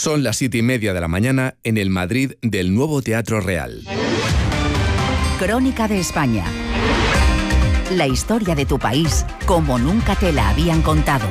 Son las 7:30 de la mañana en el Madrid del nuevo Teatro Real. Crónica de España. La historia de tu país como nunca te la habían contado.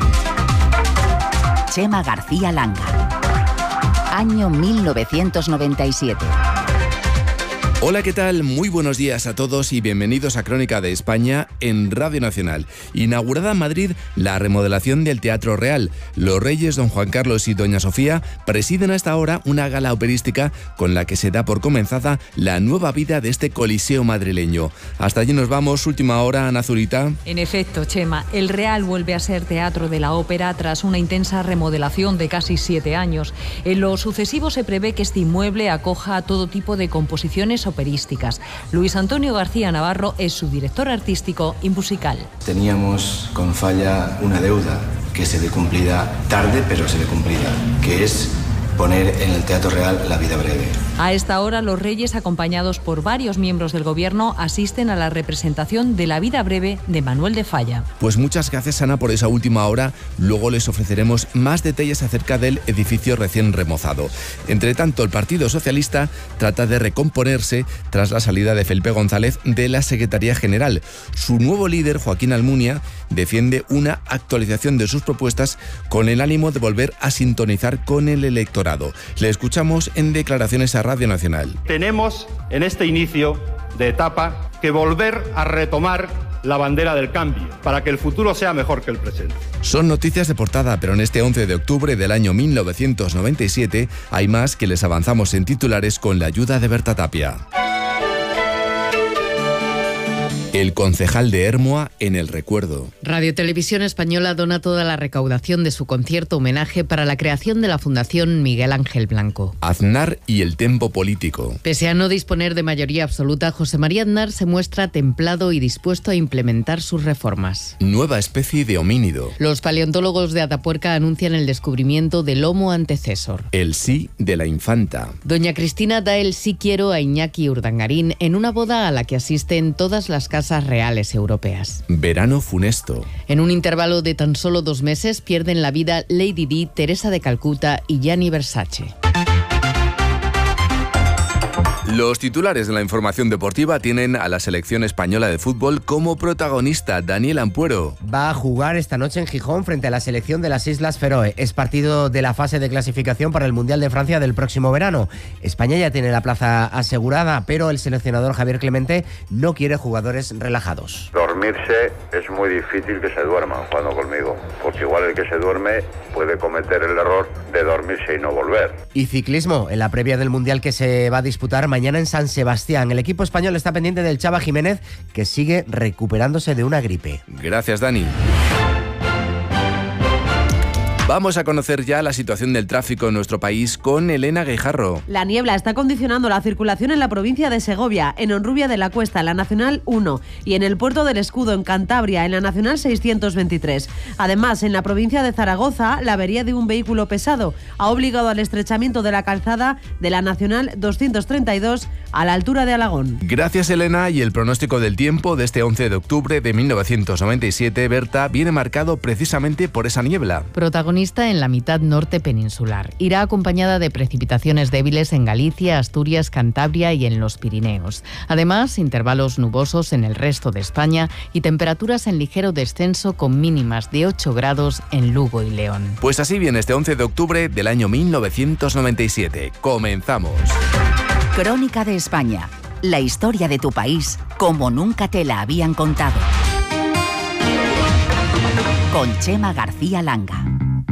Chema García Langa. Año 1997. Hola, ¿qué tal? Muy buenos días a todos y bienvenidos a Crónica de España en Radio Nacional. Inaugurada en Madrid la remodelación del Teatro Real. Los reyes don Juan Carlos y doña Sofía presiden hasta ahora una gala operística con la que se da por comenzada la nueva vida de este coliseo madrileño. Hasta allí nos vamos, última hora, Ana Zurita. En efecto, Chema, el Real vuelve a ser teatro de la ópera tras una intensa remodelación de casi 7 años. En lo sucesivo se prevé que este inmueble acoja todo tipo de composiciones operísticas. Luis Antonio García Navarro es su director artístico y musical. Teníamos con Falla una deuda que se le cumplirá tarde, pero se le cumplirá, que es poner en el Teatro Real La vida breve. A esta hora, los reyes, acompañados por varios miembros del gobierno, asisten a la representación de La vida breve de Manuel de Falla. Pues muchas gracias, Ana, por esa última hora. Luego les ofreceremos más detalles acerca del edificio recién remozado. Entre tanto, el Partido Socialista trata de recomponerse tras la salida de Felipe González de la Secretaría General. Su nuevo líder, Joaquín Almunia, defiende una actualización de sus propuestas con el ánimo de volver a sintonizar con el electorado. Le escuchamos en declaraciones a Radio Nacional. Tenemos en este inicio de etapa que volver a retomar la bandera del cambio para que el futuro sea mejor que el presente. Son noticias de portada, pero en este 11 de octubre del año 1997 hay más que les avanzamos en titulares con la ayuda de Berta Tapia. El concejal de Hermoa en el recuerdo. Radio Televisión Española dona toda la recaudación de su concierto homenaje para la creación de la Fundación Miguel Ángel Blanco. Aznar y el tempo político. Pese a no disponer de mayoría absoluta, José María Aznar se muestra templado y dispuesto a implementar sus reformas. Nueva especie de homínido. Los paleontólogos de Atapuerca anuncian el descubrimiento del Homo antecesor. El sí de la infanta. Doña Cristina da el sí quiero a Iñaki Urdangarín en una boda a la que asisten todas las casas reales europeas. Verano funesto. En un intervalo de tan solo 2 meses pierden la vida Lady Di, Teresa de Calcuta y Gianni Versace. Los titulares de la información deportiva tienen a la selección española de fútbol como protagonista. Daniel Ampuero. Va a jugar esta noche en Gijón frente a la selección de las Islas Feroe. Es partido de la fase de clasificación para el Mundial de Francia del próximo verano. España ya tiene la plaza asegurada, pero el seleccionador Javier Clemente no quiere jugadores relajados. Dormirse es muy difícil que se duerman jugando conmigo, porque igual el que se duerme puede cometer el error de dormirse y no volver. Y ciclismo, en la previa del Mundial que se va a disputar mañana en San Sebastián. El equipo español está pendiente del Chava Jiménez, que sigue recuperándose de una gripe. Gracias, Dani. Vamos a conocer ya la situación del tráfico en nuestro país con Elena Guijarro. La niebla está condicionando la circulación en la provincia de Segovia, en Honrubia de la Cuesta, en la Nacional 1, y en el Puerto del Escudo, en Cantabria, en la Nacional 623. Además, en la provincia de Zaragoza, la avería de un vehículo pesado ha obligado al estrechamiento de la calzada de la Nacional 232 a la altura de Alagón. Gracias, Elena. Y el pronóstico del tiempo de este 11 de octubre de 1997, Berta, viene marcado precisamente por esa niebla. Protagonista en la mitad norte peninsular. Irá acompañada de precipitaciones débiles en Galicia, Asturias, Cantabria y en los Pirineos. Además, intervalos nubosos en el resto de España y temperaturas en ligero descenso con mínimas de 8 grados en Lugo y León. Pues así viene este 11 de octubre del año 1997. Comenzamos. Crónica de España. La historia de tu país como nunca te la habían contado. Con Chema García Langa.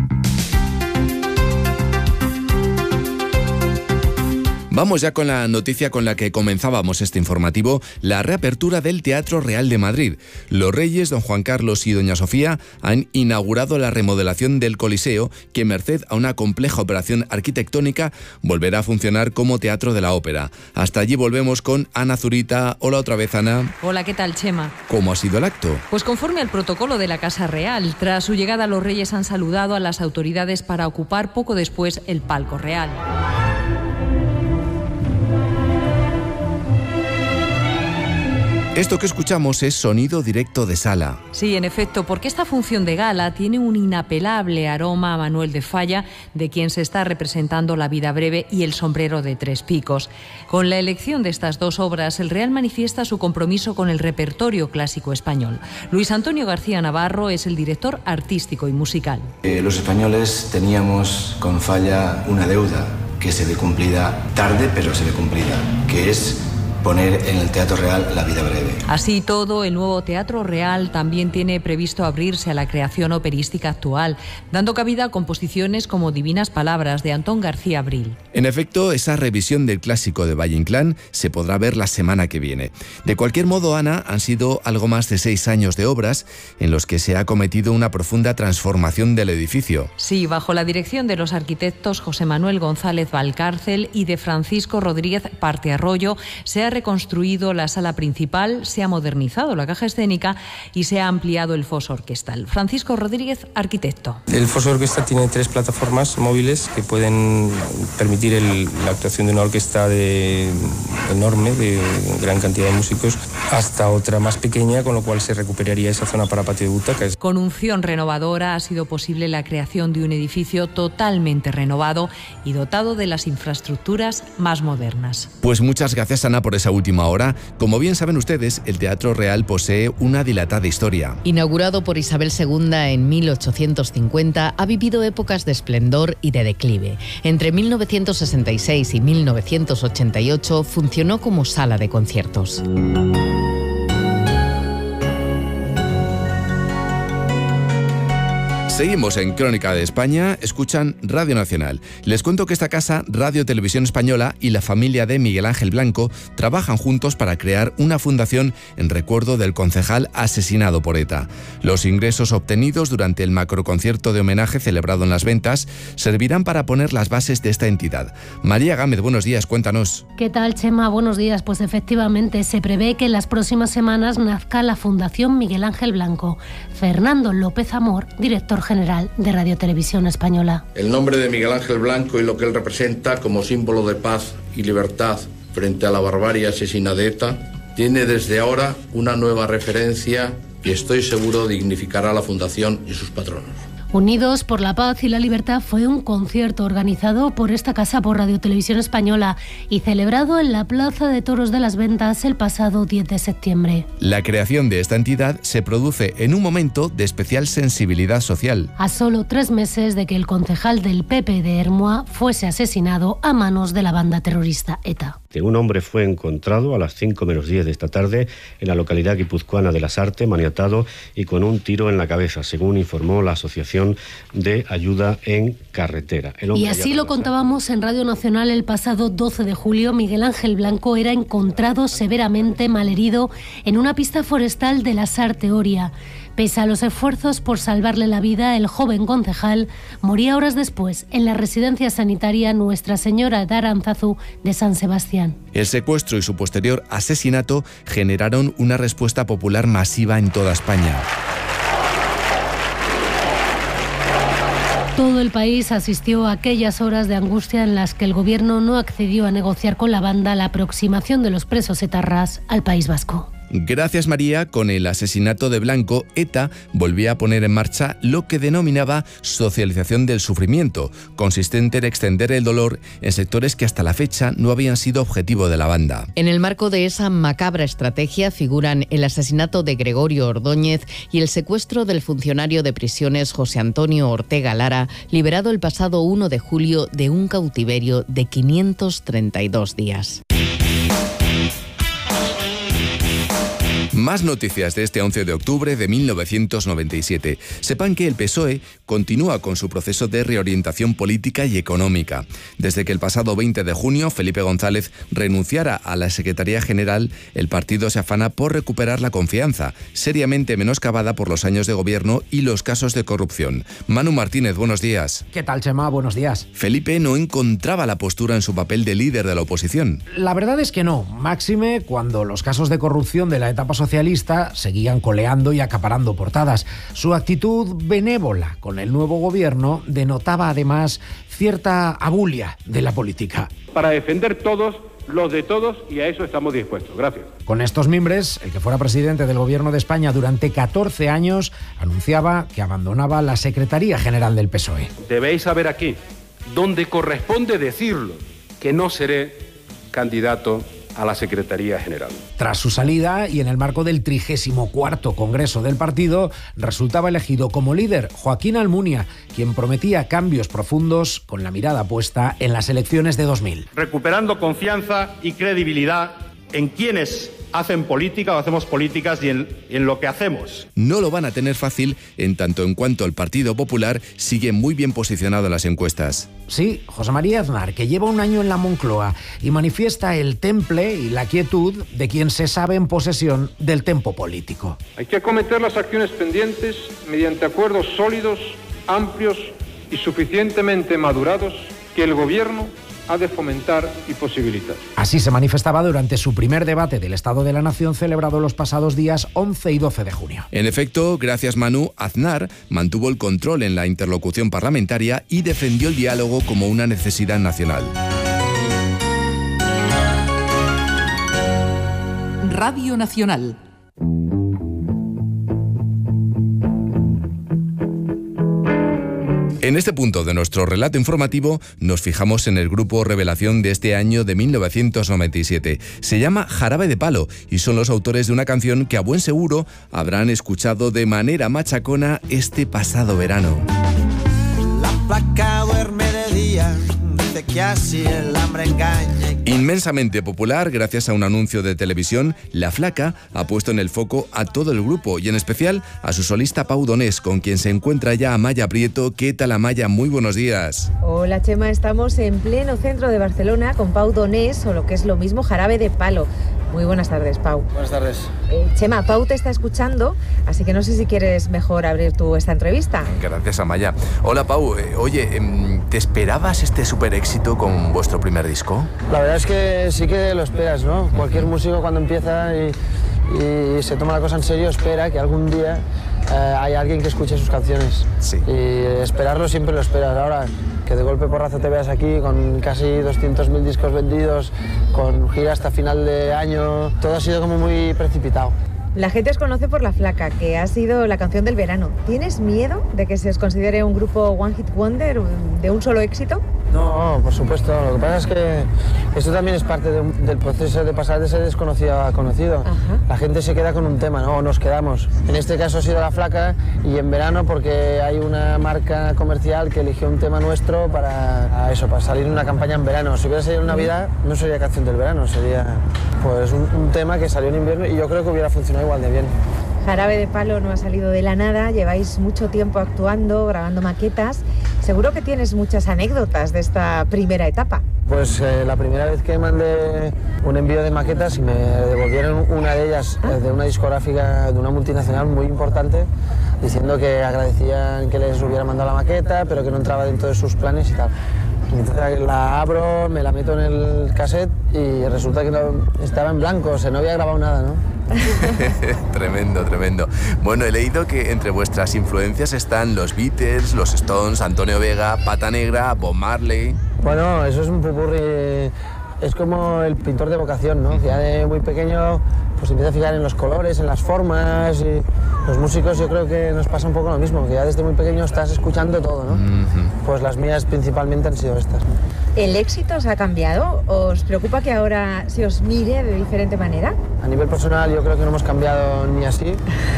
Vamos ya con la noticia con la que comenzábamos este informativo, la reapertura del Teatro Real de Madrid. Los reyes, don Juan Carlos y doña Sofía, han inaugurado la remodelación del Coliseo, que merced a una compleja operación arquitectónica volverá a funcionar como teatro de la ópera. Hasta allí volvemos con Ana Zurita. Hola otra vez, Ana. Hola, ¿qué tal, Chema? ¿Cómo ha sido el acto? Pues conforme al protocolo de la Casa Real. Tras su llegada, los reyes han saludado a las autoridades para ocupar poco después el palco real. Esto que escuchamos es sonido directo de sala. Sí, en efecto, porque esta función de gala tiene un inapelable aroma a Manuel de Falla, de quien se está representando La vida breve y El sombrero de tres picos. Con la elección de estas dos obras, el Real manifiesta su compromiso con el repertorio clásico español. Luis Antonio García Navarro es el director artístico y musical. Los españoles teníamos con Falla una deuda que se ve cumplida tarde, pero se ve cumplida, que es poner en el Teatro Real La vida breve. Así todo, el nuevo Teatro Real también tiene previsto abrirse a la creación operística actual, dando cabida a composiciones como Divinas Palabras de Antón García Abril. En efecto, esa revisión del clásico de Valle Inclán se podrá ver la semana que viene. De cualquier modo, Ana, han sido algo más de 6 años de obras en los que se ha cometido una profunda transformación del edificio. Sí, bajo la dirección de los arquitectos José Manuel González Valcárcel y de Francisco Rodríguez Partearroyo, se ha reconstruido la sala principal, se ha modernizado la caja escénica y se ha ampliado el foso orquestal. Francisco Rodríguez, arquitecto. El foso orquestal tiene 3 plataformas móviles que pueden permitir la actuación de una orquesta enorme, de gran cantidad de músicos, hasta otra más pequeña, con lo cual se recuperaría esa zona para patio de butacas. Con unción renovadora ha sido posible la creación de un edificio totalmente renovado y dotado de las infraestructuras más modernas. Pues muchas gracias, Ana, por esa última hora. Como bien saben ustedes, el Teatro Real posee una dilatada historia. Inaugurado por Isabel II en 1850, ha vivido épocas de esplendor y de declive. Entre 1966 y 1988 funcionó como sala de conciertos. Seguimos en Crónica de España, escuchan Radio Nacional. Les cuento que esta casa, Radio Televisión Española y la familia de Miguel Ángel Blanco trabajan juntos para crear una fundación en recuerdo del concejal asesinado por ETA. Los ingresos obtenidos durante el macroconcierto de homenaje celebrado en Las Ventas servirán para poner las bases de esta entidad. María Gámez, buenos días, cuéntanos. ¿Qué tal, Chema? Buenos días. Pues efectivamente, se prevé que en las próximas semanas nazca la Fundación Miguel Ángel Blanco. Fernando López Amor, director general de Radio Televisión Española. El nombre de Miguel Ángel Blanco y lo que él representa como símbolo de paz y libertad frente a la barbarie asesina de ETA tiene desde ahora una nueva referencia y estoy seguro dignificará a la Fundación y sus patronos. Unidos por la Paz y la Libertad fue un concierto organizado por esta casa por Radio Televisión Española y celebrado en la Plaza de Toros de Las Ventas el pasado 10 de septiembre. La creación de esta entidad se produce en un momento de especial sensibilidad social. A solo 3 meses de que el concejal del PP de Ermua fuese asesinado a manos de la banda terrorista ETA. Un hombre fue encontrado a las 5 menos 10 de esta tarde en la localidad guipuzcoana de Lasarte, maniatado y con un tiro en la cabeza, según informó la Asociación de Ayuda en Carretera. Y así lo contábamos en Radio Nacional el pasado 12 de julio. Miguel Ángel Blanco era encontrado severamente malherido en una pista forestal de Lasarte, Oria. Pese a los esfuerzos por salvarle la vida, el joven concejal moría horas después en la residencia sanitaria Nuestra Señora de Aránzazu de San Sebastián. El secuestro y su posterior asesinato generaron una respuesta popular masiva en toda España. Todo el país asistió a aquellas horas de angustia en las que el gobierno no accedió a negociar con la banda la aproximación de los presos etarras al País Vasco. Gracias, María, con el asesinato de Blanco, ETA volvía a poner en marcha lo que denominaba socialización del sufrimiento, consistente en extender el dolor en sectores que hasta la fecha no habían sido objetivo de la banda. En el marco de esa macabra estrategia figuran el asesinato de Gregorio Ordóñez y el secuestro del funcionario de prisiones José Antonio Ortega Lara, liberado el pasado 1 de julio de un cautiverio de 532 días. Más noticias de este 11 de octubre de 1997. Sepan que el PSOE continúa con su proceso de reorientación política y económica. Desde que el pasado 20 de junio Felipe González renunciara a la Secretaría General, el partido se afana por recuperar la confianza, seriamente menoscabada por los años de gobierno y los casos de corrupción. Manu Martínez, buenos días. ¿Qué tal, Chema? Buenos días. Felipe no encontraba la postura en su papel de líder de la oposición. La verdad es que no, máxime cuando los casos de corrupción de la etapa socialista seguían coleando y acaparando portadas. Su actitud benévola con el nuevo gobierno denotaba además cierta abulia de la política. Para defender todos los de todos, y a eso estamos dispuestos. Gracias. Con estos mimbres, el que fuera presidente del Gobierno de España durante 14 años anunciaba que abandonaba la Secretaría General del PSOE. Debéis saber aquí, donde corresponde decirlo, que no seré candidato a la Secretaría General. Tras su salida y en el marco del 34º Congreso del partido, resultaba elegido como líder Joaquín Almunia, quien prometía cambios profundos con la mirada puesta en las elecciones de 2000. Recuperando confianza y credibilidad en quienes hacen política o hacemos políticas y en lo que hacemos. No lo van a tener fácil en tanto en cuanto el Partido Popular sigue muy bien posicionado en las encuestas. Sí, José María Aznar, que lleva un año en la Moncloa y manifiesta el temple y la quietud de quien se sabe en posesión del tempo político. Hay que acometer las acciones pendientes mediante acuerdos sólidos, amplios y suficientemente madurados que el Gobierno ha de fomentar y posibilitar. Así se manifestaba durante su primer debate del Estado de la Nación celebrado los pasados días 11 y 12 de junio. En efecto, gracias Manu, Aznar mantuvo el control en la interlocución parlamentaria y defendió el diálogo como una necesidad nacional. Radio Nacional. En este punto de nuestro relato informativo nos fijamos en el grupo revelación de este año de 1997. Se llama Jarabe de Palo y son los autores de una canción que a buen seguro habrán escuchado de manera machacona este pasado verano. La placa duerme de día, dice que así el hambre engaña. Inmensamente popular, gracias a un anuncio de televisión, La Flaca ha puesto en el foco a todo el grupo y en especial a su solista Pau Donés, con quien se encuentra ya Amaya Prieto. ¿Qué tal, Amaya? Muy buenos días. Hola, Chema. Estamos en pleno centro de Barcelona con Pau Donés, o lo que es lo mismo, Jarabe de Palo. Muy buenas tardes, Pau. Buenas tardes. Chema, Pau te está escuchando, así que no sé si quieres mejor abrir tú esta entrevista. Gracias, Amaya. Hola, Pau. Oye, ¿te esperabas este súper éxito con vuestro primer disco? La verdad es que sí que lo esperas, ¿no? Cualquier músico cuando empieza y se toma la cosa en serio espera que algún día haya alguien que escuche sus canciones. Sí. Y esperarlo siempre lo esperas. Ahora, que de golpe porrazo te veas aquí con casi 200.000 discos vendidos, con gira hasta final de año, todo ha sido como muy precipitado. La gente os conoce por La Flaca, que ha sido la canción del verano. ¿Tienes miedo de que se os considere un grupo One Hit Wonder, de un solo éxito? No, por supuesto. Lo que pasa es que esto también es parte del proceso de pasar de ser desconocido a conocido. Ajá. La gente se queda con un tema, ¿no? O nos quedamos. En este caso ha sido La Flaca y en verano porque hay una marca comercial que eligió un tema nuestro para salir en una campaña en verano. Si hubiera salido en Navidad, no sería canción del verano, sería pues un tema que salió en invierno y yo creo que hubiera funcionado igual de bien. Jarabe de Palo no ha salido de la nada, lleváis mucho tiempo actuando, grabando maquetas. Seguro que tienes muchas anécdotas de esta primera etapa. Pues la primera vez que mandé un envío de maquetas y me devolvieron una de ellas de una discográfica, de una multinacional muy importante, diciendo que agradecían que les hubiera mandado la maqueta, pero que no entraba dentro de sus planes y tal. Entonces la abro, me la meto en el cassette y resulta que no, estaba en blanco, o sea, no había grabado nada, ¿no? Tremendo, tremendo. Bueno, he leído que entre vuestras influencias están los Beatles, los Stones, Antonio Vega, Pata Negra, Bob Marley. Bueno, eso es un popurrí, es como el pintor de vocación, ¿no? Que ya de muy pequeño pues empieza a fijar en los colores, en las formas, y los músicos yo creo que nos pasa un poco lo mismo, que ya desde muy pequeño estás escuchando todo, ¿no? Pues las mías principalmente han sido estas, ¿no? ¿El éxito os ha cambiado? ¿Os preocupa que ahora se os mire de diferente manera? A nivel personal yo creo que no hemos cambiado ni así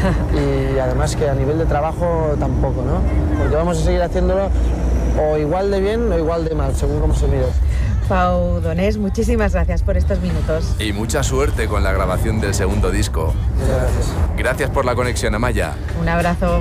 y además que a nivel de trabajo tampoco, ¿no? Porque vamos a seguir haciéndolo o igual de bien o igual de mal, según cómo se mire. Pau Donés, muchísimas gracias por estos minutos. Y mucha suerte con la grabación del segundo disco. Gracias. Gracias por la conexión, Amaya. Un abrazo.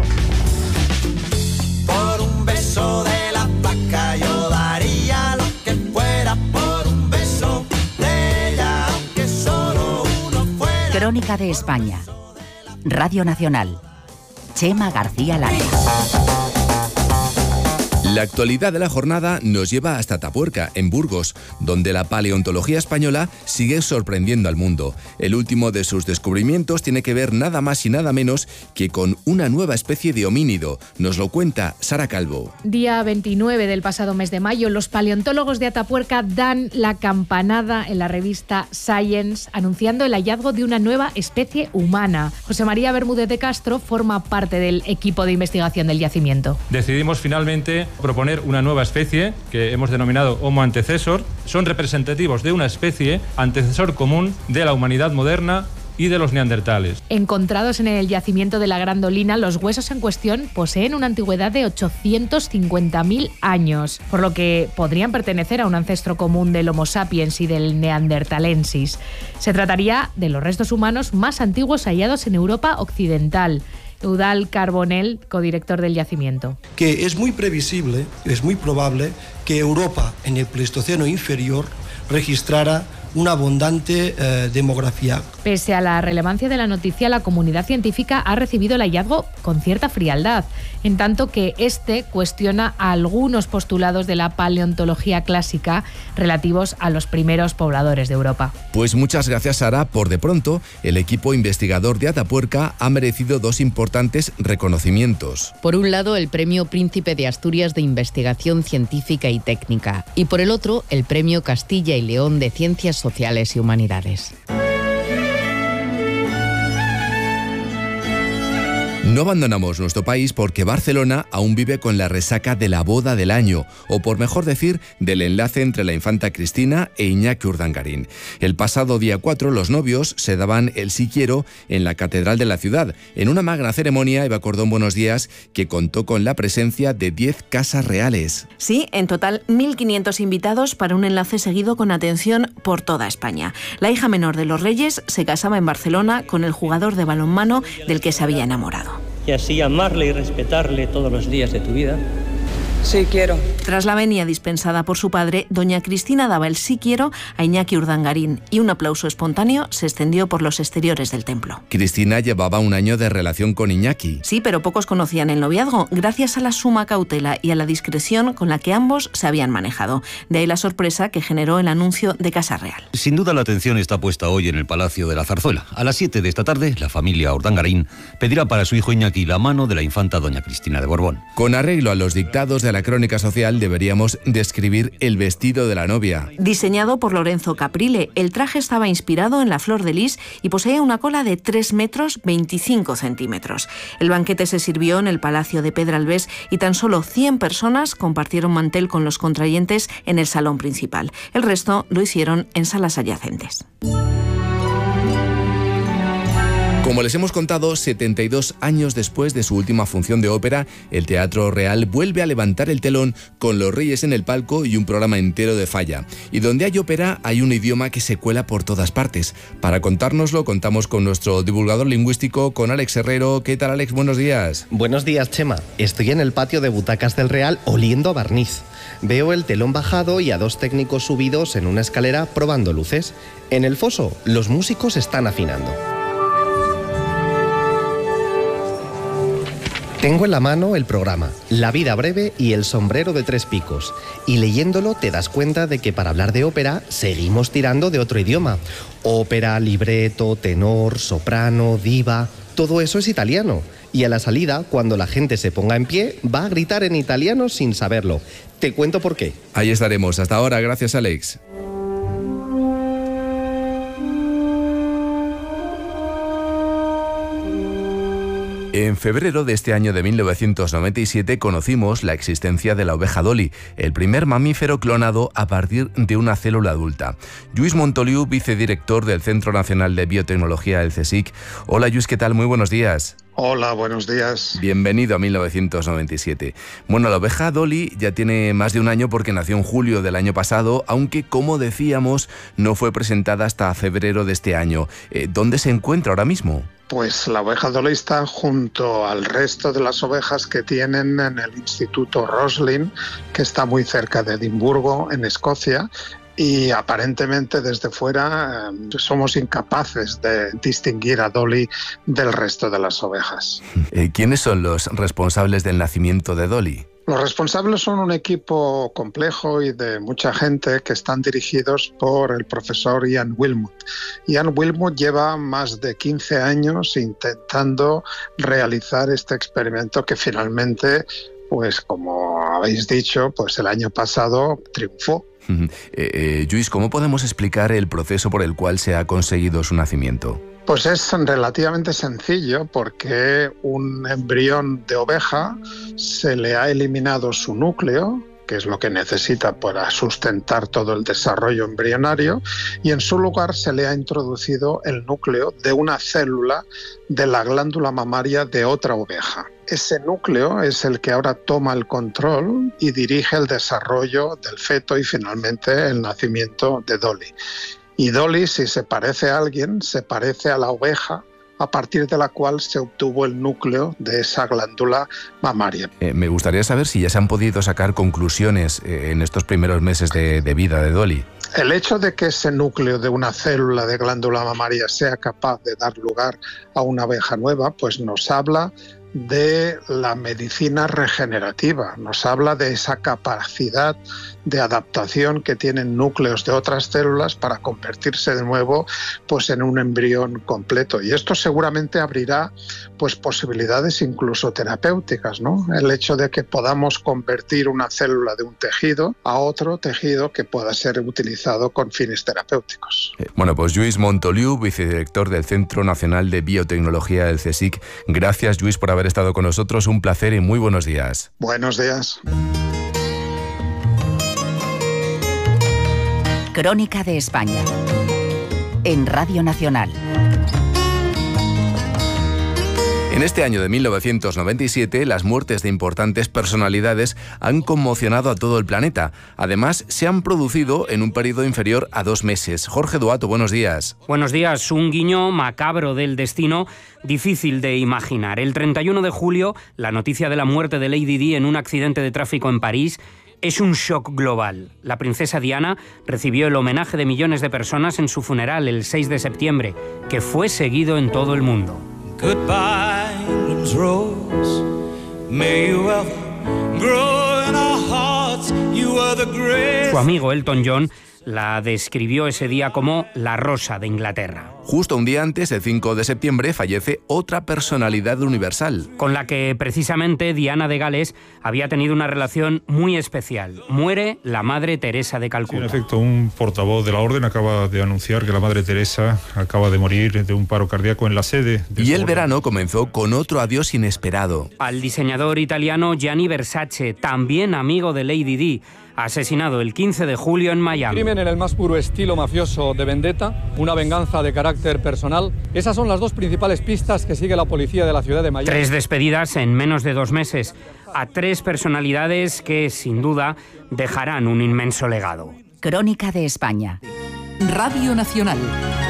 Por un beso de La Flaca yo daría lo que fuera por un beso de ella, aunque solo uno fuera. Crónica de España. Radio Nacional. Chema García Lara. La actualidad de la jornada nos lleva hasta Atapuerca, en Burgos, donde la paleontología española sigue sorprendiendo al mundo. El último de sus descubrimientos tiene que ver nada más y nada menos que con una nueva especie de homínido. Nos lo cuenta Sara Calvo. Día 29 del pasado mes de mayo, los paleontólogos de Atapuerca dan la campanada en la revista Science, anunciando el hallazgo de una nueva especie humana. José María Bermúdez de Castro forma parte del equipo de investigación del yacimiento. Decidimos finalmente proponer una nueva especie que hemos denominado Homo antecessor. Son representativos de una especie antecesor común de la humanidad moderna y de los neandertales. Encontrados en el yacimiento de la Grandolina, los huesos en cuestión poseen una antigüedad de 850.000 años, por lo que podrían pertenecer a un ancestro común del Homo sapiens y del Neanderthalensis. Se trataría de los restos humanos más antiguos hallados en Europa occidental. Eudald Carbonell, codirector del yacimiento. Que es muy previsible, es muy probable que Europa en el Pleistoceno inferior registrara una abundante demografía. Pese a la relevancia de la noticia, la comunidad científica ha recibido el hallazgo con cierta frialdad, en tanto que este cuestiona algunos postulados de la paleontología clásica relativos a los primeros pobladores de Europa. Pues muchas gracias, Sara. Por de pronto, el equipo investigador de Atapuerca ha merecido dos importantes reconocimientos. Por un lado, el Premio Príncipe de Asturias de Investigación Científica y Técnica, y por el otro, el Premio Castilla y León de Ciencias Sociales y Humanidades. No abandonamos nuestro país porque Barcelona aún vive con la resaca de la boda del año, o por mejor decir, del enlace entre la infanta Cristina e Iñaki Urdangarín. El pasado día 4 los novios se daban el sí quiero en la catedral de la ciudad, en una magna ceremonia, Eva Cordón, buenos días, que contó con la presencia de 10 casas reales. Sí, en total 1.500 invitados para un enlace seguido con atención por toda España. La hija menor de los reyes se casaba en Barcelona con el jugador de balonmano del que se había enamorado. Y así amarle y respetarle todos los días de tu vida. Sí quiero. Tras la venia dispensada por su padre, doña Cristina daba el sí quiero a Iñaki Urdangarín y un aplauso espontáneo se extendió por los exteriores del templo. Cristina llevaba un año de relación con Iñaki. Sí, pero pocos conocían el noviazgo, gracias a la suma cautela y a la discreción con la que ambos se habían manejado. De ahí la sorpresa que generó el anuncio de Casa Real. Sin duda la atención está puesta hoy en el Palacio de la Zarzuela. A las 7 de esta tarde, la familia Urdangarín pedirá para su hijo Iñaki la mano de la infanta doña Cristina de Borbón. Con arreglo a los dictados de la crónica social, deberíamos describir el vestido de la novia. Diseñado por Lorenzo Caprile, el traje estaba inspirado en la flor de lis y poseía una cola de 3 metros 25 centímetros. El banquete se sirvió en el Palacio de Pedralbés y tan solo 100 personas compartieron mantel con los contrayentes en el salón principal. El resto lo hicieron en salas adyacentes. Como les hemos contado, 72 años después de su última función de ópera, el Teatro Real vuelve a levantar el telón con Los Reyes en el palco y un programa entero de Falla. Y donde hay ópera, hay un idioma que se cuela por todas partes. Para contárnoslo, contamos con nuestro divulgador lingüístico, con Alex Herrero. ¿Qué tal, Alex? Buenos días. Buenos días, Chema. Estoy en el patio de butacas del Real oliendo a barniz. Veo el telón bajado y a 2 técnicos subidos en una escalera probando luces. En el foso, los músicos están afinando. Tengo en la mano el programa La vida breve y El sombrero de 3 picos, y leyéndolo te das cuenta de que para hablar de ópera seguimos tirando de otro idioma. Ópera, libreto, tenor, soprano, diva, todo eso es italiano. Y a la salida, cuando la gente se ponga en pie, va a gritar en italiano sin saberlo. Te cuento por qué. Ahí estaremos. Hasta ahora. Gracias, Alex. En febrero de este año de 1997 conocimos la existencia de la oveja Dolly, el primer mamífero clonado a partir de una célula adulta. Lluís Montoliu, vicedirector del Centro Nacional de Biotecnología del CSIC. Hola Lluís, ¿qué tal? Muy buenos días. Hola, buenos días. Bienvenido a 1997. Bueno, la oveja Dolly ya tiene más de un año porque nació en julio del año pasado, aunque, como decíamos, no fue presentada hasta febrero de este año. ¿Dónde se encuentra ahora mismo? Pues la oveja Dolly está junto al resto de las ovejas que tienen en el Instituto Roslin, que está muy cerca de Edimburgo, en Escocia, y aparentemente desde fuera somos incapaces de distinguir a Dolly del resto de las ovejas. ¿Quiénes son los responsables del nacimiento de Dolly? Los responsables son un equipo complejo y de mucha gente que están dirigidos por el profesor Ian Wilmut. Ian Wilmut lleva más de 15 años intentando realizar este experimento que finalmente, pues como habéis dicho, pues el año pasado triunfó. Lluís, ¿cómo podemos explicar el proceso por el cual se ha conseguido su nacimiento? Pues es relativamente sencillo porque un embrión de oveja se le ha eliminado su núcleo, que es lo que necesita para sustentar todo el desarrollo embrionario, y en su lugar se le ha introducido el núcleo de una célula de la glándula mamaria de otra oveja. Ese núcleo es el que ahora toma el control y dirige el desarrollo del feto y finalmente el nacimiento de Dolly. Y Dolly, si se parece a alguien, se parece a la oveja a partir de la cual se obtuvo el núcleo de esa glándula mamaria. Me gustaría saber si ya se han podido sacar conclusiones en estos primeros meses de vida de Dolly. El hecho de que ese núcleo de una célula de glándula mamaria sea capaz de dar lugar a una oveja nueva, pues nos habla de la medicina regenerativa, nos habla de esa capacidad de adaptación que tienen núcleos de otras células para convertirse de nuevo pues en un embrión completo, y esto seguramente abrirá pues posibilidades incluso terapéuticas, ¿no? El hecho de que podamos convertir una célula de un tejido a otro tejido que pueda ser utilizado con fines terapéuticos. Bueno, pues Lluís Montoliu, vicedirector del Centro Nacional de Biotecnología del CSIC. Gracias, Lluís, por haber estado con nosotros. Un placer y muy buenos días. Buenos días. Crónica de España, en Radio Nacional. En este año de 1997, las muertes de importantes personalidades han conmocionado a todo el planeta. Además, se han producido en un periodo inferior a 2 meses. Jorge Duato, buenos días. Buenos días. Un guiño macabro del destino, difícil de imaginar. El 31 de julio, la noticia de la muerte de Lady Di en un accidente de tráfico en París es un shock global. La princesa Diana recibió el homenaje de millones de personas en su funeral el 6 de septiembre, que fue seguido en todo el mundo. Goodbye, England's rose. May you ever grow in our hearts. You are the great. Su amigo Elton John la describió ese día como la rosa de Inglaterra. Justo un día antes, el 5 de septiembre, fallece otra personalidad universal, con la que precisamente Diana de Gales había tenido una relación muy especial. Muere la Madre Teresa de Calcuta. Sí, en efecto, un portavoz de la Orden acaba de anunciar que la Madre Teresa acaba de morir de un paro cardíaco en la sede de y el verano comenzó con otro adiós inesperado. Al diseñador italiano Gianni Versace, también amigo de Lady Di, asesinado el 15 de julio en Miami. Crimen en el más puro estilo mafioso de vendetta, una venganza de carácter personal. Esas son las 2 principales pistas que sigue la policía de la ciudad de Miami. 3 despedidas en menos de 2 meses a 3 personalidades que, sin duda, dejarán un inmenso legado. Crónica de España. Radio Nacional.